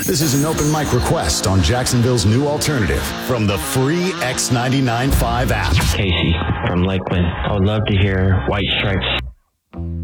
This is an open mic request on Jacksonville's new alternative from the free X99.5 app. Casey from Lakeland. I would love to hear White Stripes.